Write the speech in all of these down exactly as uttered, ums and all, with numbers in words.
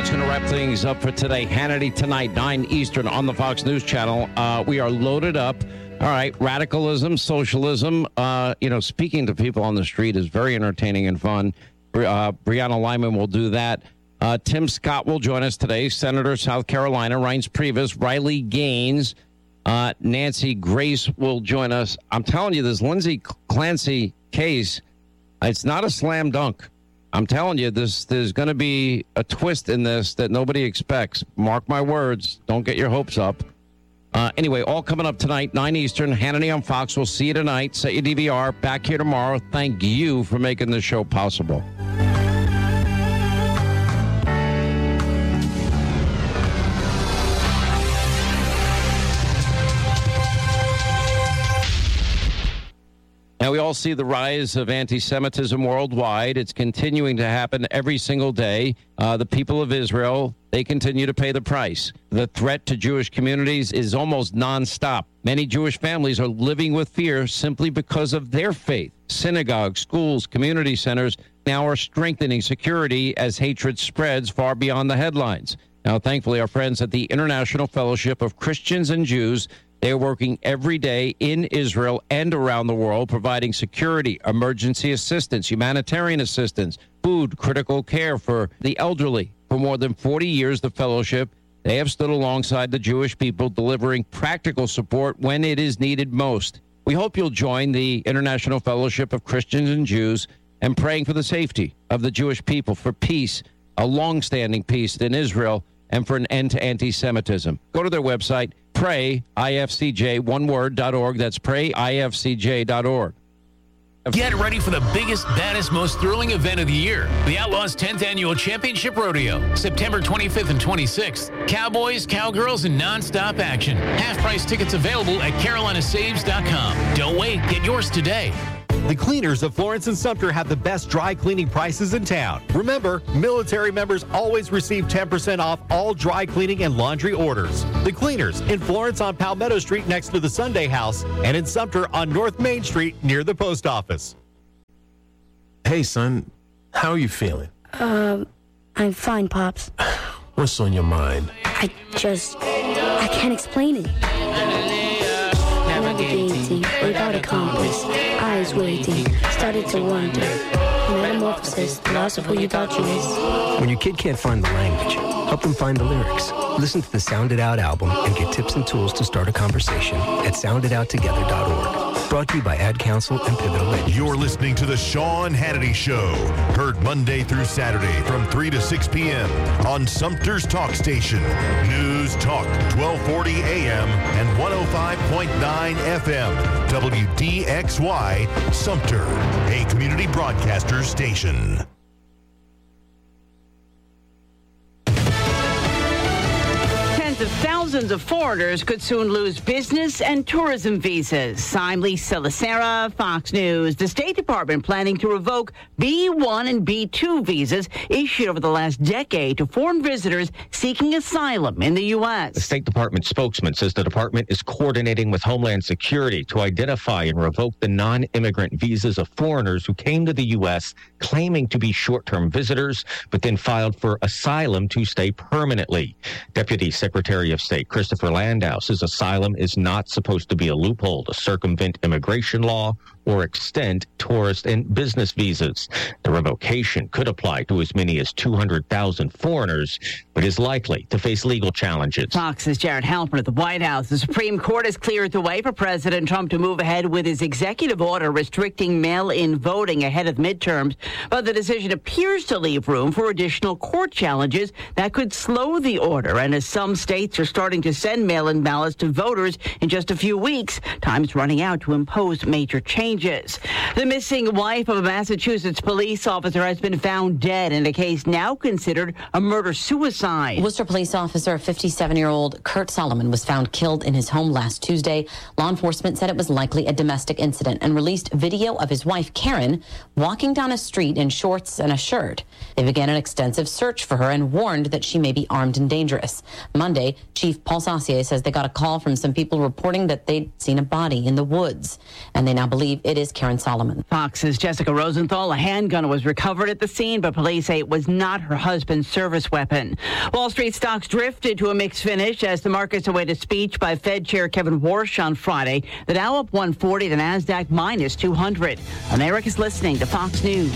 That's going to wrap things up for today. Hannity tonight, nine Eastern on the Fox News Channel. Uh, we are loaded up. All right, radicalism, socialism, uh, you know, speaking to people on the street is very entertaining and fun. Uh, Brianna Lyman will do that. Uh, Tim Scott will join us today. Senator, South Carolina, Reince Priebus, Riley Gaines, uh, Nancy Grace will join us. I'm telling you, this Lindsay Clancy case, it's not a slam dunk. I'm telling you, this there's going to be a twist in this that nobody expects. Mark my words. Don't get your hopes up. Uh, anyway, all coming up tonight, nine Eastern, Hannity on Fox. We'll see you tonight. Set your D V R. Back here tomorrow. Thank you for making this show possible. Now, we all see the rise of anti-Semitism worldwide. It's continuing to happen every single day. Uh, the people of Israel, they continue to pay the price. The threat to Jewish communities is almost nonstop. Many Jewish families are living with fear simply because of their faith. Synagogues, schools, community centers now are strengthening security as hatred spreads far beyond the headlines. Now, thankfully, our friends at the International Fellowship of Christians and Jews, they're working every day in Israel and around the world, providing security, emergency assistance, humanitarian assistance, food, critical care for the elderly. For more than forty years, the fellowship, they have stood alongside the Jewish people, delivering practical support when it is needed most. We hope you'll join the International Fellowship of Christians and Jews and praying for the safety of the Jewish people, for peace, a long-standing peace in Israel, and for an end to anti-Semitism. Go to their website, pray I F C J, one word, dot org. That's pray I F C J dot org. Get ready for the biggest, baddest, most thrilling event of the year. The Outlaws' tenth Annual Championship Rodeo, September twenty-fifth and twenty-sixth. Cowboys, cowgirls, and nonstop action. Half-price tickets available at carolina saves dot com. Don't wait. Get yours today. The cleaners of Florence and Sumter have the best dry cleaning prices in town. Remember, military members always receive ten percent off all dry cleaning and laundry orders. The cleaners in Florence on Palmetto Street next to the Sunday House, and in Sumter on North Main Street near the post office. Hey, son, how are you feeling? Um, I'm fine, Pops. What's on your mind? I just, I can't explain it. Navigating without a compass, eyes waiting, started to wonder. Metamorphosis, the loss of who you thought you was. When your kid can't find the language, help them find the lyrics. Listen to the Sound It Out album and get tips and tools to start a conversation at sound it out together dot org. Brought to you by Ad Council and Pivotal Edge. You're listening to The Sean Hannity Show. Heard Monday through Saturday from three to six p.m. on Sumter's Talk Station. News Talk, twelve forty a.m. and one oh five point nine F M. W D X Y, Sumter, a community broadcaster station. Of thousands of foreigners could soon lose business and tourism visas. I'm Lisa Lacera, Fox News. The State Department planning to revoke B one and B two visas issued over the last decade to foreign visitors seeking asylum in the U S. The State Department spokesman says the department is coordinating with Homeland Security to identify and revoke the non-immigrant visas of foreigners who came to the U S claiming to be short-term visitors, but then filed for asylum to stay permanently. Deputy Secretary Secretary of State Christopher Landau says asylum is not supposed to be a loophole to circumvent immigration law or extend tourist and business visas. The revocation could apply to as many as two hundred thousand foreigners, but is likely to face legal challenges. Fox's Jared Halpern at the White House. The Supreme Court has cleared the way for President Trump to move ahead with his executive order restricting mail-in voting ahead of midterms, but the decision appears to leave room for additional court challenges that could slow the order. And as some states are starting to send mail-in ballots to voters in just a few weeks, time's running out to impose major changes. The missing wife of a Massachusetts police officer has been found dead in a case now considered a murder-suicide. Worcester police officer fifty-seven-year-old Kurt Solomon was found killed in his home last Tuesday. Law enforcement said it was likely a domestic incident and released video of his wife, Karen, walking down a street in shorts and a shirt. They began an extensive search for her and warned that she may be armed and dangerous. Monday, Chief Paul Saucier says they got a call from some people reporting that they'd seen a body in the woods, and they now believe It is Karen Solomon. Fox's Jessica Rosenthal. A handgun was recovered at the scene, but police say it was not her husband's service weapon. Wall Street stocks drifted to a mixed finish as the markets awaited speech by Fed Chair Kevin Warsh on Friday. The Dow up one forty, the NASDAQ minus two hundred. America's listening to Fox News.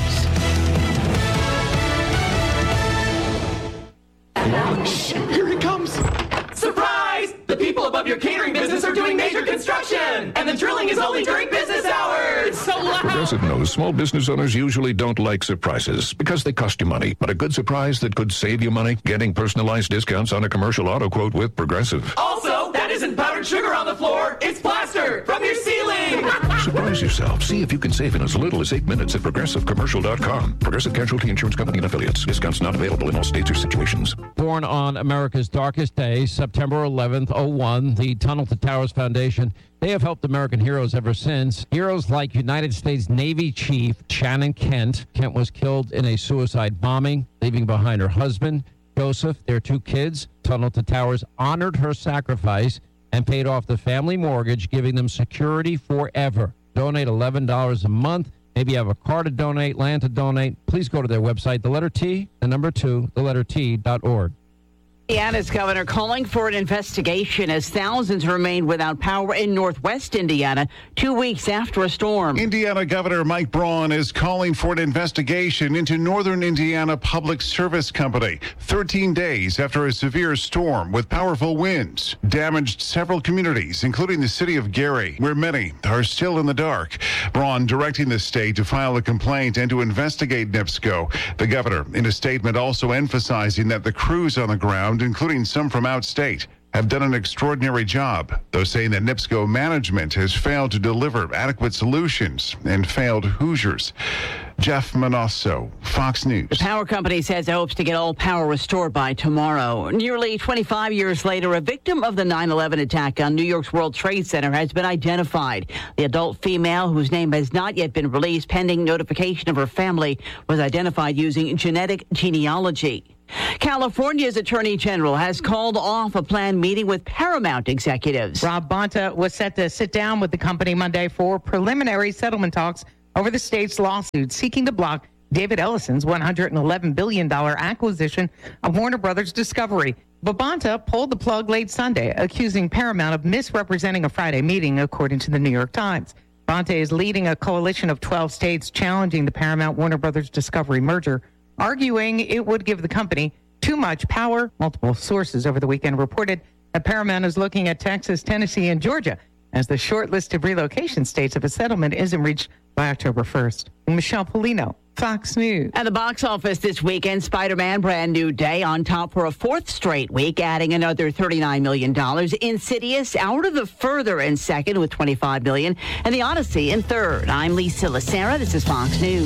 Shh, here he comes. Surprise! The people above your catering business are doing major construction, and the drilling is only during business hours. So loud. Progressive knows small business owners usually don't like surprises because they cost you money. But a good surprise that could save you money, getting personalized discounts on a commercial auto quote with Progressive. Also, that isn't powdered sugar on the floor. It's plaster from your ceiling. Surprise yourself. See if you can save in as little as eight minutes at progressive commercial dot com. Progressive Casualty Insurance Company and Affiliates. Discounts not available in all states or situations. Born on America's darkest day, September eleventh, oh one, the Tunnel to Towers Foundation, they have helped American heroes ever since. Heroes like United States Navy Chief Shannon Kent. Kent was killed in a suicide bombing, leaving behind her husband, Joseph, their two kids. Tunnel to Towers honored her sacrifice and paid off the family mortgage, giving them security forever. Donate eleven dollars a month. Maybe you have a car to donate, land to donate. Please go to their website, the letter T, the number two, the letter T dot org. Indiana's governor calling for an investigation as thousands remain without power in northwest Indiana two weeks after a storm. Indiana Governor Mike Braun is calling for an investigation into Northern Indiana Public Service Company thirteen days after a severe storm with powerful winds damaged several communities, including the city of Gary, where many are still in the dark. Braun directing the state to file a complaint and to investigate NIPSCO. The governor, in a statement, also emphasizing that the crews on the ground, including some from outstate, have done an extraordinary job, though saying that NIPSCO management has failed to deliver adequate solutions and failed Hoosiers. Jeff Manasso, Fox News. The power company says it hopes to get all power restored by tomorrow. Nearly twenty-five years later, a victim of the nine eleven attack on New York's World Trade Center has been identified. The adult female, whose name has not yet been released pending notification of her family, was identified using genetic genealogy. California's Attorney General has called off a planned meeting with Paramount executives. Rob Bonta was set to sit down with the company Monday for preliminary settlement talks over the state's lawsuit seeking to block David Ellison's one hundred eleven billion dollars acquisition of Warner Brothers Discovery. But Bonta pulled the plug late Sunday, accusing Paramount of misrepresenting a Friday meeting, according to the New York Times. Bonta is leading a coalition of twelve states challenging the Paramount-Warner Brothers Discovery merger, arguing it would give the company too much power. Multiple sources over the weekend reported that Paramount is looking at Texas, Tennessee, and Georgia as the short list of relocation states if a settlement isn't reached by October first. Michelle Polino, Fox News. At the box office this weekend, Spider-Man Brand New Day on top for a fourth straight week, adding another thirty-nine million dollars. Insidious out of the further in second with twenty-five million dollars, and The Odyssey in third. I'm Lisa Lacera. This is Fox News.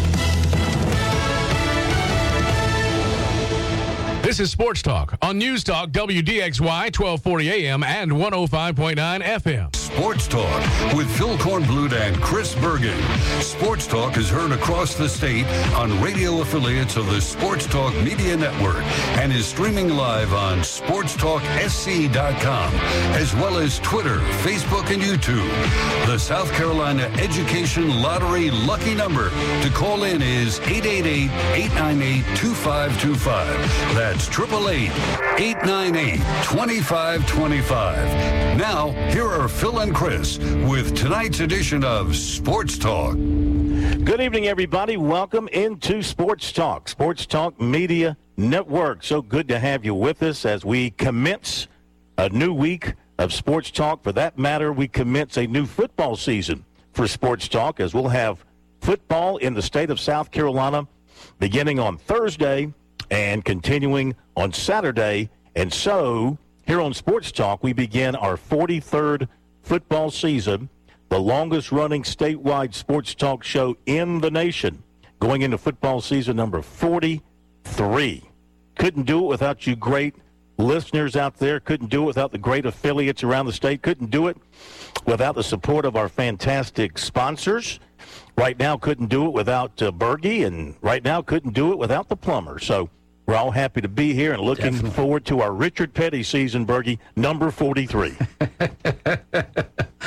This is Sports Talk on News Talk W D X Y twelve forty A M and one oh five point nine F M. Sports Talk with Phil Kornblut and Chris Bergen. Sports Talk is heard across the state on radio affiliates of the Sports Talk Media Network and is streaming live on sports talk s c dot com, as well as Twitter, Facebook, and YouTube. The South Carolina Education Lottery lucky number to call in is eight eight eight, eight nine eight, two five two five. That's eight eight eight, eight nine eight, two five two five. Now, here are Phil and Chris with tonight's edition of Sports Talk. Good evening, everybody. Welcome into Sports Talk, Sports Talk Media Network. So good to have you with us as we commence a new week of Sports Talk. For that matter, we commence a new football season for Sports Talk, as we'll have football in the state of South Carolina beginning on Thursday and continuing on Saturday. And so, here on Sports Talk, we begin our forty-third football season, the longest-running statewide sports talk show in the nation, going into football season number forty-three. Couldn't do it without you great listeners out there. Couldn't do it without the great affiliates around the state. Couldn't do it without the support of our fantastic sponsors. Right now, couldn't do it without uh, Bergie, and right now, couldn't do it without the plumber. So we're all happy to be here and looking Definitely. forward to our Richard Petty season, Bergie, number forty-three.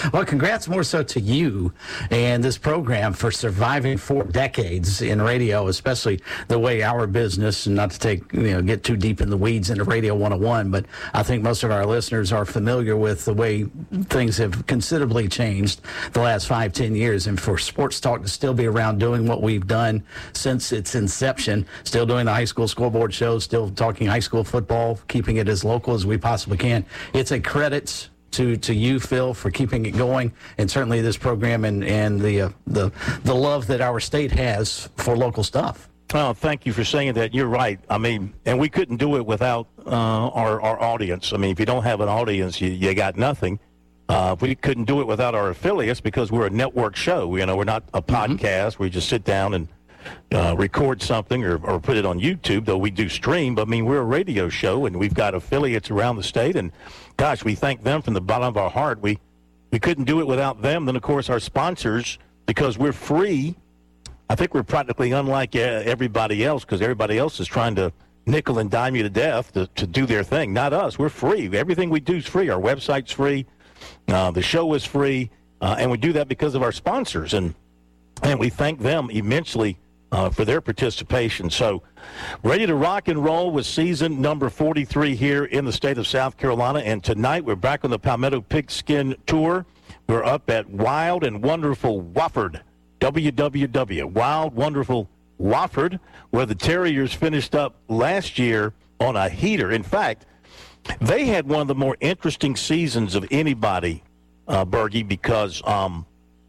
Well, congrats more so to you and this program for surviving four decades in radio, especially the way our business, and not to take, you know, get too deep in the weeds into Radio one oh one, but I think most of our listeners are familiar with the way things have considerably changed the last five, ten years. And for Sports Talk to still be around doing what we've done since its inception, still doing the high school scoreboard show, still talking high school football, keeping it as local as we possibly can. It's a credit to to you, Phil, for keeping it going, and certainly this program and and the uh, the the love that our state has for local stuff. Well, thank you for saying that. You're right. I mean, and we couldn't do it without uh, our our audience. I mean, if you don't have an audience, you, you got nothing. Uh, we couldn't do it without our affiliates because we're a network show. You know, we're not a podcast mm-hmm. where you just sit down and uh, record something or, or put it on YouTube, though we do stream. But, I mean, we're a radio show, and we've got affiliates around the state. And, gosh, we thank them from the bottom of our heart. We, we couldn't do it without them. Then, of course, our sponsors, because we're free. I think we're practically unlike everybody else because everybody else is trying to nickel and dime you to death to, to do their thing. Not us. We're free. Everything we do is free. Our website's free. Uh, the show is free, uh, and we do that because of our sponsors, and and we thank them immensely uh, for their participation. So, ready to rock and roll with season number forty-three here in the state of South Carolina, and tonight we're back on the Palmetto Pigskin Tour. We're up at Wild and Wonderful Wofford, W W W, Wild Wonderful Wofford, where the Terriers finished up last year on a heater. In fact, they had one of the more interesting seasons of anybody, uh, Bergie, because um,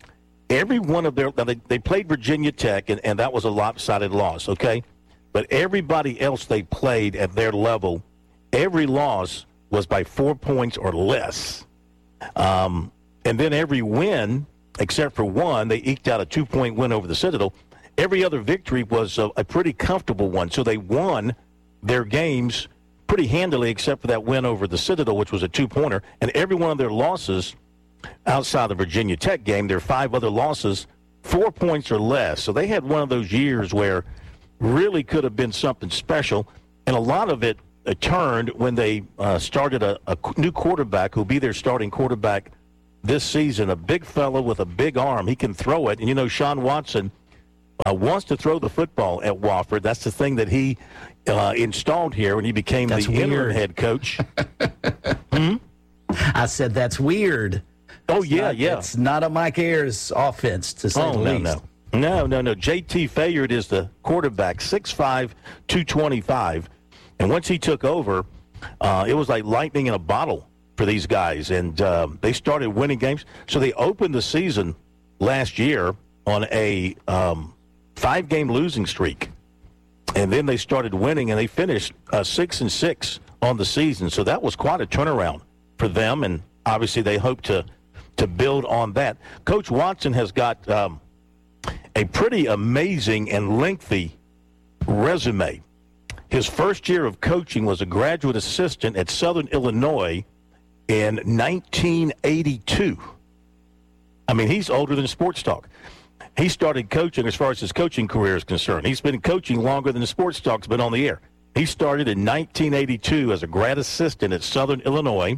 every one of their – they, they played Virginia Tech, and, and that was a lopsided loss, okay? But everybody else they played at their level, every loss was by four points or less. Um, and then every win, except for one, they eked out a two-point win over the Citadel. Every other victory was a, a pretty comfortable one. So they won their games – pretty handily, except for that win over the Citadel, which was a two-pointer. And every one of their losses outside the Virginia Tech game, their five other losses, four points or less. So they had one of those years where really could have been something special. And a lot of it uh, turned when they uh, started a, a new quarterback who'll be their starting quarterback this season, a big fellow with a big arm. He can throw it. And, you know, Sean Watson uh, wants to throw the football at Wofford. That's the thing that he – Uh, installed here when he became that's the weird. interim head coach. hmm? I said that's weird. Oh, it's yeah, not, yeah. It's not a Mike Ayers offense, to say oh, the no, least. No, no, no, no. J T Fayard is the quarterback, six five, two twenty-five. And once he took over, uh, it was like lightning in a bottle for these guys. And uh, they started winning games. So they opened the season last year on a um, five-game losing streak. And then they started winning, and they finished uh, six and six on the season. So that was quite a turnaround for them, and obviously they hope to to build on that. Coach Watson has got um, a pretty amazing and lengthy resume. His first year of coaching was a graduate assistant at Southern Illinois in nineteen eighty-two. I mean, he's older than Sports Talk. He started coaching as far as his coaching career is concerned. He's been coaching longer than the Sports Talk's been on the air. He started in nineteen eighty-two as a grad assistant at Southern Illinois.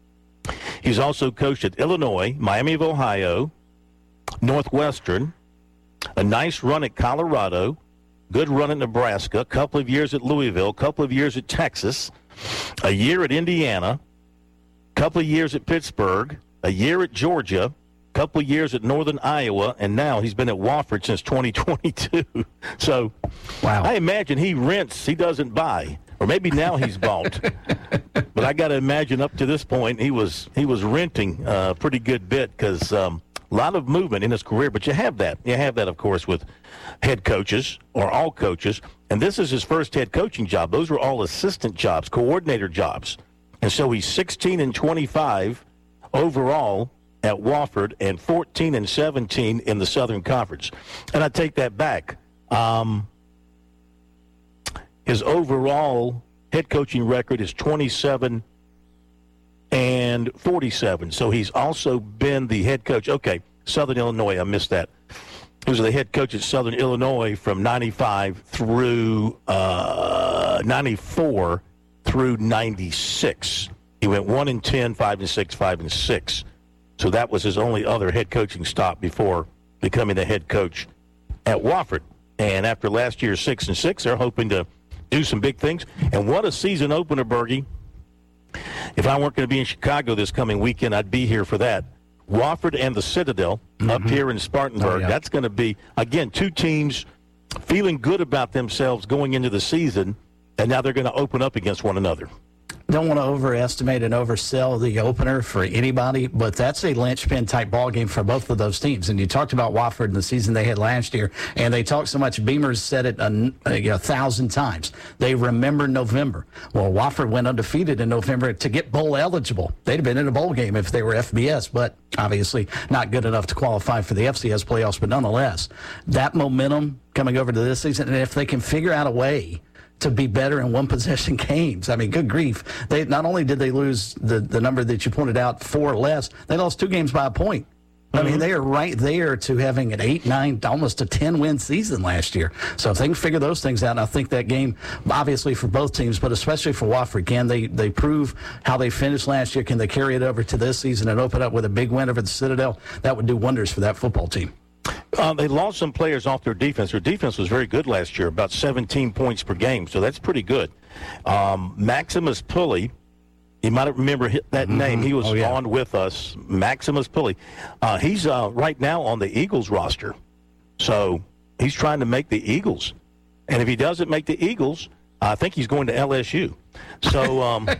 He's also coached at Illinois, Miami of Ohio, Northwestern, a nice run at Colorado, good run at Nebraska, a couple of years at Louisville, a couple of years at Texas, a year at Indiana, a couple of years at Pittsburgh, a year at Georgia, couple of years at Northern Iowa, and now he's been at Wofford since twenty twenty-two. So wow. I imagine he rents, he doesn't buy. Or maybe now he's bought. But I got to imagine up to this point he was he was renting a pretty good bit because um, a lot of movement in his career. But you have that. You have that, of course, with head coaches or all coaches. And this is his first head coaching job. Those were all assistant jobs, coordinator jobs. And so he's sixteen and twenty-five overall at Wofford and fourteen and seventeen in the Southern Conference. And I take that back. Um, his overall head coaching record is twenty-seven and forty-seven. So he's also been the head coach. Okay, Southern Illinois, I missed that. He was the head coach at Southern Illinois from ninety-five through uh, ninety-four through ninety-six. He went one and ten, five and six, five and six. So that was his only other head coaching stop before becoming the head coach at Wofford. And after last year's six and six, they're hoping to do some big things. And what a season opener, Bergie. If I weren't going to be in Chicago this coming weekend, I'd be here for that. Wofford and the Citadel mm-hmm. up here in Spartanburg. Oh, yeah. That's going to be, again, two teams feeling good about themselves going into the season, and now they're going to open up against one another. Don't want to overestimate and oversell the opener for anybody, but that's a linchpin type ball game for both of those teams. And you talked about Wofford and the season they had last year, and they talked so much. Beamer's said it a, a, a thousand times. They remember November. Well, Wofford went undefeated in November to get bowl eligible. They'd have been in a bowl game if they were F B S, but obviously not good enough to qualify for the F C S playoffs. But nonetheless, that momentum coming over to this season, and if they can figure out a way to be better in one-possession games. I mean, good grief. They not only did they lose the, the number that you pointed out, four or less, they lost two games by a point. I mean, they are right there to having an eight, nine, almost a ten-win season last year. So if they can figure those things out, and I think that game, obviously for both teams, but especially for Wofford, can they, they prove how they finished last year? Can they carry it over to this season and open up with a big win over the Citadel? That would do wonders for that football team. Uh, they lost some players off their defense. Their defense was very good last year, about seventeen points per game, so that's pretty good. Um, Maximus Pulley, you might remember that mm-hmm. name. He was oh, yeah. on with us, Maximus Pulley. Uh, he's uh, right now on the Eagles roster, so he's trying to make the Eagles. And if he doesn't make the Eagles, I think he's going to L S U. So um,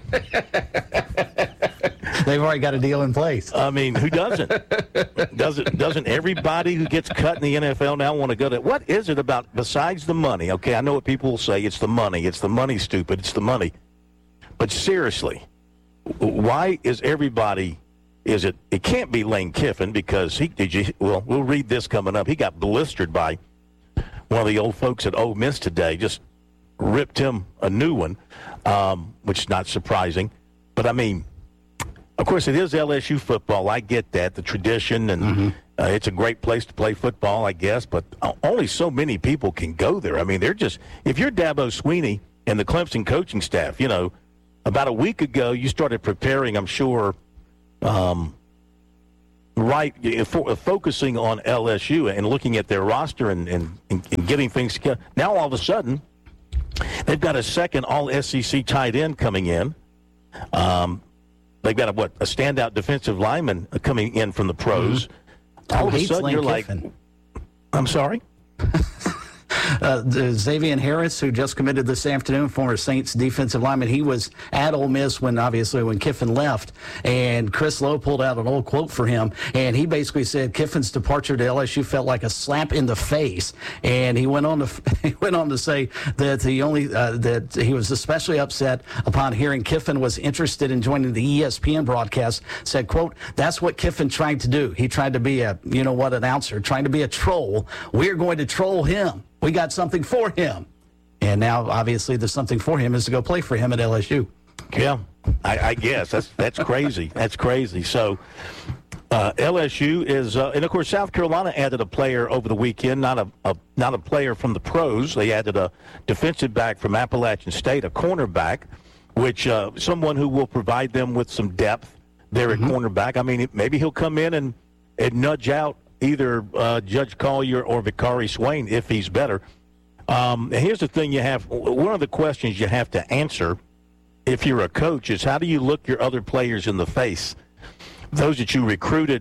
they've already got a deal in place. I mean, who doesn't? doesn't doesn't everybody who gets cut in the N F L now want to go to? What is it about besides the money? Okay, I know what people will say. It's the money. It's the money, stupid. It's the money. But seriously, why is everybody? Is it? It can't be Lane Kiffin because he did you? Well, we'll read this coming up. He got blistered by one of the old folks at Ole Miss today. Just ripped him a new one, um, which is not surprising. But, I mean, of course, it is L S U football. I get that, the tradition, and mm-hmm. uh, it's a great place to play football, I guess. But only so many people can go there. I mean, they're just – if you're Dabo Swinney and the Clemson coaching staff, you know, about a week ago you started preparing, I'm sure, um, right, for, uh, focusing on L S U and looking at their roster and, and, and getting things together. Now, all of a sudden – they've got a second all-S E C tight end coming in. Um, they've got a, what, a standout defensive lineman coming in from the pros. Mm-hmm. All of a sudden, you're like, I'm sorry? Uh, Xavier Harris, who just committed this afternoon, former Saints defensive lineman, he was at Ole Miss when, obviously, when Kiffin left, and Chris Lowe pulled out an old quote for him, and he basically said Kiffin's departure to L S U felt like a slap in the face, and he went on to he went on to say that he only uh, that he was especially upset upon hearing Kiffin was interested in joining the E S P N broadcast. Said, quote, "That's what Kiffin tried to do. He tried to be a you know what announcer, trying to be a troll. We're going to troll him. We got something for him." And now, obviously, the something for him is to go play for him at L S U. Yeah, I, I guess. That's that's crazy. That's crazy. So uh, L S U is, uh, and, of course, South Carolina added a player over the weekend, not a, a not a player from the pros. They added a defensive back from Appalachian State, a cornerback, which uh, someone who will provide them with some depth there at mm-hmm. cornerback. I mean, maybe he'll come in and, and nudge out either uh, Judge Collier or Vicari Swain if he's better. Um, and here's the thing you have, one of the questions you have to answer if you're a coach is how do you look your other players in the face, those that you recruited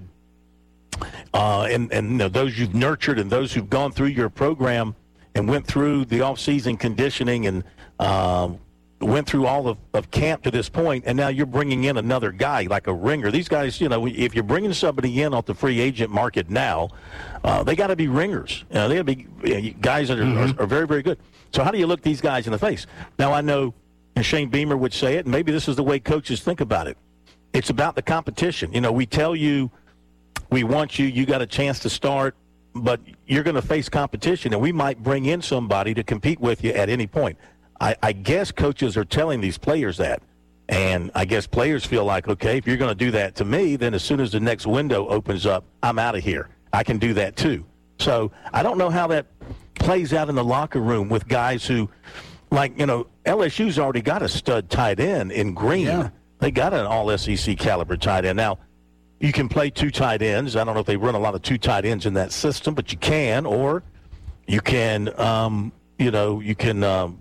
uh, and, and you know, those you've nurtured and those who've gone through your program and went through the off-season conditioning and um, went through all of, of camp to this point, and now you're bringing in another guy like a ringer. These guys, you know, if you're bringing somebody in off the free agent market now, uh, they got to be ringers. You know, they got to be you know, guys that are, mm-hmm. are, are very, very good. So how do you look these guys in the face? Now, I know, and Shane Beamer would say it, and maybe this is the way coaches think about it. It's about the competition. You know, we tell you we want you, you got a chance to start, but you're going to face competition, and we might bring in somebody to compete with you at any point. I, I guess coaches are telling these players that, and I guess players feel like, okay, if you're going to do that to me, then as soon as the next window opens up, I'm out of here. I can do that too. So I don't know how that plays out in the locker room with guys who, like, you know, L S U's already got a stud tight end in Green. Yeah. They got an all-S E C caliber tight end. Now, you can play two tight ends. I don't know if they run a lot of two tight ends in that system, but you can, or you can, um, you know, you can um,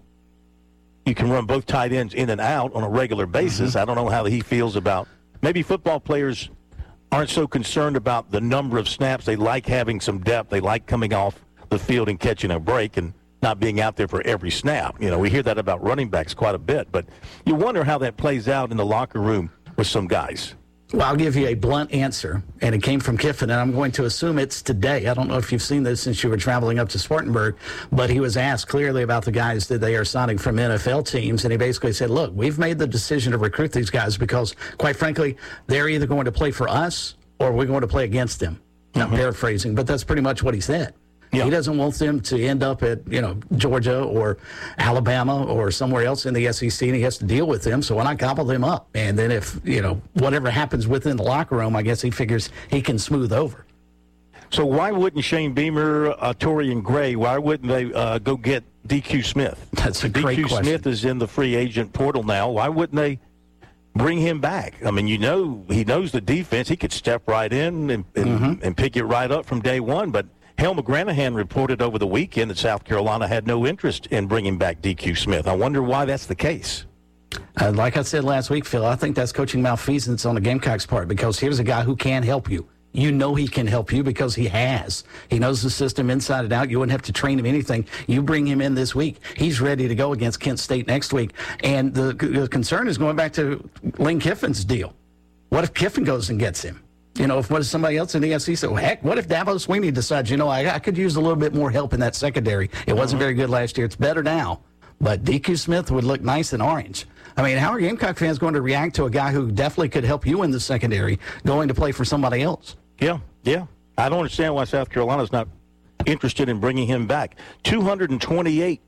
you can run both tight ends in and out on a regular basis. Mm-hmm. I don't know how he feels about maybe football players aren't so concerned about the number of snaps. They like having some depth. They like coming off the field and catching a break and not being out there for every snap. You know, we hear that about running backs quite a bit, but you wonder how that plays out in the locker room with some guys. Well, I'll give you a blunt answer, and it came from Kiffin, and I'm going to assume it's today. I don't know if you've seen this since you were traveling up to Spartanburg, but he was asked clearly about the guys that they are signing from N F L teams, and he basically said, look, we've made the decision to recruit these guys because, quite frankly, they're either going to play for us or we're going to play against them. Mm-hmm. I'm paraphrasing, but that's pretty much what he said. Yeah. He doesn't want them to end up at, you know, Georgia or Alabama or somewhere else in the S E C, and he has to deal with them. So why not gobble them up? And then if, you know, whatever happens within the locker room, I guess he figures he can smooth over. So why wouldn't Shane Beamer, uh, Torian Gray, why wouldn't they uh, go get D Q Smith? That's a great D Q question. Smith is in the free agent portal now. Why wouldn't they bring him back? I mean, you know, he knows the defense. He could step right in and, and, mm-hmm. and pick it right up from day one, but Hale McGranahan reported over the weekend that South Carolina had no interest in bringing back D Q Smith. I wonder why that's the case. Uh, like I said last week, Phil, I think that's coaching malfeasance on the Gamecocks' part, because here's a guy who can help you. You know he can help you because he has. He knows the system inside and out. You wouldn't have to train him anything. You bring him in this week. He's ready to go against Kent State next week. And the, the concern is going back to Lane Kiffin's deal. What if Kiffin goes and gets him? You know, if what if somebody else in the S E C said, well, heck, what if Dabo Swinney decides, you know, I, I could use a little bit more help in that secondary. It wasn't very good last year. It's better now. But D Q Smith would look nice in orange. I mean, how are Gamecock fans going to react to a guy who definitely could help you in the secondary going to play for somebody else? Yeah, yeah. I don't understand why South Carolina's not interested in bringing him back. two hundred twenty-eight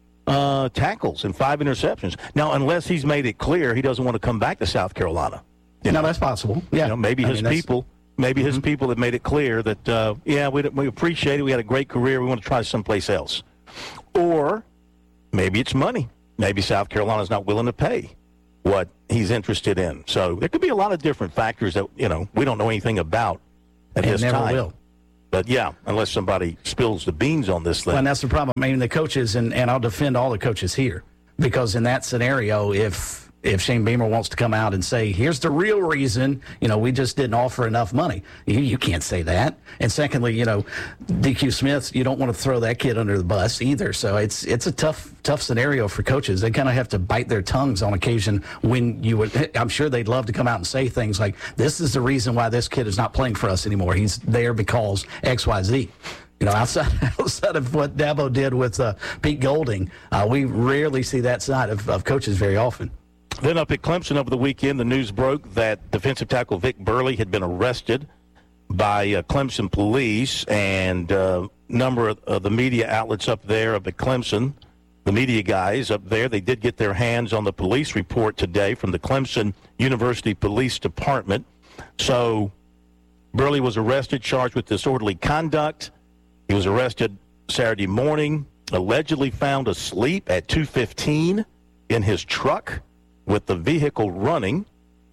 uh, tackles and five interceptions. Now, unless he's made it clear he doesn't want to come back to South Carolina. You know, that's possible. Yeah, you know, maybe his I mean, people, maybe mm-hmm. his people have made it clear that, uh, yeah, we, we appreciate it. We had a great career. We want to try someplace else. Or maybe it's money. Maybe South Carolina's not willing to pay what he's interested in. So there could be a lot of different factors that, you know, we don't know anything about at and this never time. Will. But, yeah, unless somebody spills the beans on this thing. Well, and that's the problem. I mean, the coaches, and, and I'll defend all the coaches here, because in that scenario, if if Shane Beamer wants to come out and say, here's the real reason, you know, we just didn't offer enough money, you, you can't say that. And secondly, you know, D Q Smith, you don't want to throw that kid under the bus either. So it's it's a tough tough scenario for coaches. They kind of have to bite their tongues on occasion when you would, I'm sure they'd love to come out and say things like, this is the reason why this kid is not playing for us anymore. He's there because X Y Z. You know, outside, outside of what Dabo did with uh, Pete Golding, uh, we rarely see that side of, of coaches very often. Then up at Clemson over the weekend, the news broke that defensive tackle Vic Burley had been arrested by uh, Clemson police, and a uh, number of uh, the media outlets up there up at Clemson, the media guys up there, they did get their hands on the police report today from the Clemson University Police Department. So Burley was arrested, charged with disorderly conduct. He was arrested Saturday morning, allegedly found asleep at two fifteen in his truck with the vehicle running.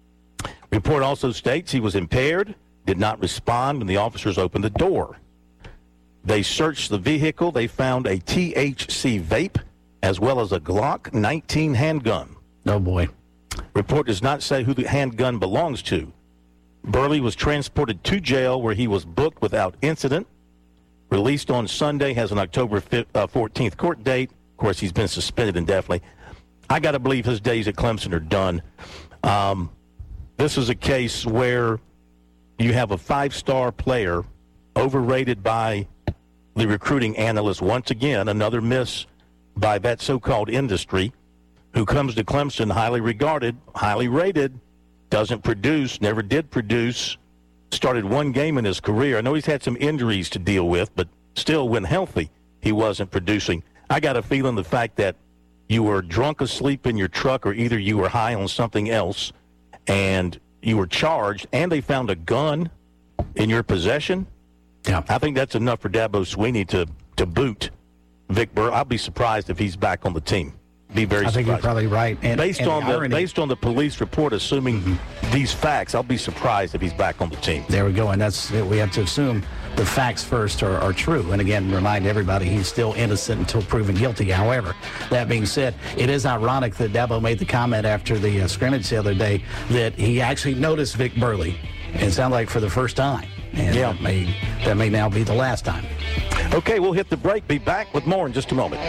Report also states he was impaired, did not respond when the officers opened the door. They searched the vehicle. They found a T H C vape as well as a Glock nineteen handgun. Oh, boy. Report does not say who the handgun belongs to. Burley was transported to jail where he was booked without incident. Released on Sunday, has an October fourteenth court date. Of course, he's been suspended indefinitely. I got to believe his days at Clemson are done. Um, this is a case where you have a five-star player overrated by the recruiting analysts. Once again, another miss by that so-called industry, who comes to Clemson highly regarded, highly rated, doesn't produce, never did produce, started one game in his career. I know he's had some injuries to deal with, but still, when healthy, he wasn't producing. I got a feeling the fact that you were drunk asleep in your truck, or either you were high on something else, and you were charged, and they found a gun in your possession. Yeah, I think that's enough for Dabo Swinney to, to boot Vic Burley. I'll be surprised if he's back on the team. be very I think surprised. you're probably right. And, based and on the, the irony, based on the police report, assuming mm-hmm. these facts, I'll be surprised if he's back on the team. There we go, and that's we have to assume the facts first are, are true. And again, remind everybody he's still innocent until proven guilty. However, that being said, it is ironic that Dabo made the comment after the uh, scrimmage the other day that he actually noticed Vic Burley. It sounded like for the first time. And yeah. that, may, that may now be the last time. Okay, we'll hit the break. Be back with more in just a moment.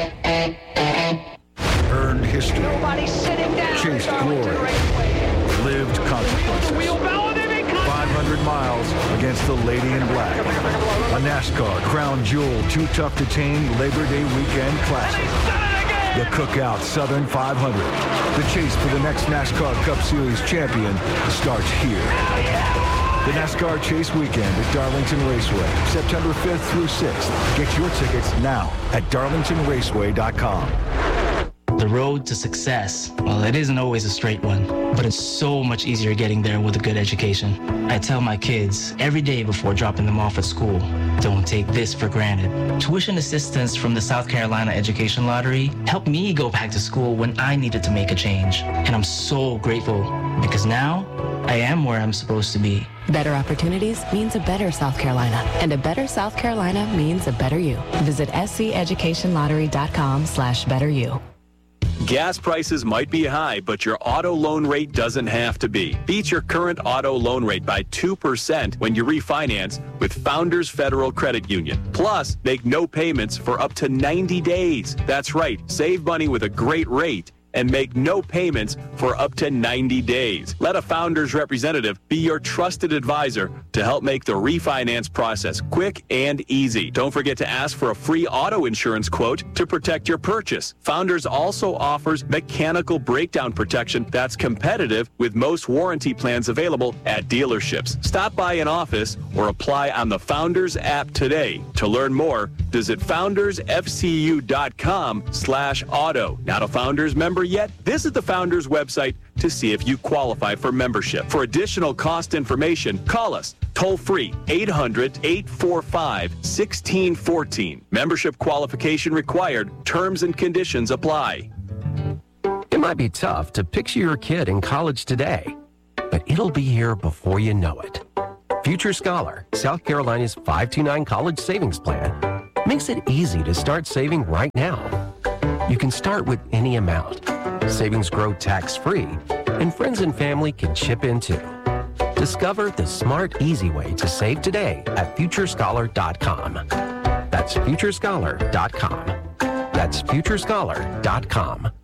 Earned history. Nobody's sitting down. Chased glory. Lived consequences. five hundred miles against the Lady in Black. A NASCAR Crown Jewel Too Tough to Tame Labor Day Weekend Classic. The Cookout Southern five hundred. The chase for the next NASCAR Cup Series champion starts here. The NASCAR Chase Weekend at Darlington Raceway, September fifth through sixth. Get your tickets now at darlington raceway dot com. The road to success, well, it isn't always a straight one, but it's so much easier getting there with a good education. I tell my kids every day before dropping them off at school, don't take this for granted. Tuition assistance from the South Carolina Education Lottery helped me go back to school when I needed to make a change. And I'm so grateful because now I am where I'm supposed to be. Better opportunities means a better South Carolina, and a better South Carolina means a better you. Visit sceducationlottery.com slash better you. Gas prices might be high, but your auto loan rate doesn't have to be. Beat your current auto loan rate by two percent when you refinance with Founders Federal Credit Union. Plus, make no payments for up to ninety days. That's right, save money with a great rate and make no payments for up to ninety days. Let a Founders representative be your trusted advisor to help make the refinance process quick and easy. Don't forget to ask for a free auto insurance quote to protect your purchase. Founders also offers mechanical breakdown protection that's competitive with most warranty plans available at dealerships. Stop by an office or apply on the Founders app today. To learn more, visit foundersfcu.com slash auto. Not a Founders member yet? Visit the Founders website to see if you qualify for membership. For additional cost information, call us toll free eight hundred, eight four five, one six one four. Membership qualification required. Terms and conditions apply. It might be tough to picture your kid in college today, but it'll be here before you know it. Future Scholar, South Carolina's five two nine college savings plan, makes it easy to start saving right now. You can start with any amount. Savings grow tax-free, and friends and family can chip in too. Discover the smart, easy way to save today at future scholar dot com. That's future scholar dot com. That's future scholar dot com.